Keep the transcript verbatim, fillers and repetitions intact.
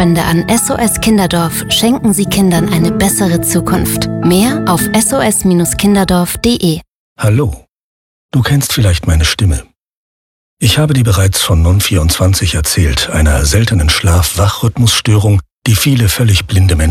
Spende an S O S Kinderdorf schenken Sie Kindern eine bessere Zukunft. Mehr auf S O S Kinderdorf punkt de. Hallo, du kennst vielleicht meine Stimme. Ich habe dir bereits von Non vierundzwanzig erzählt, einer seltenen Schlaf-Wach-Rhythmusstörung, die viele völlig blinde Menschen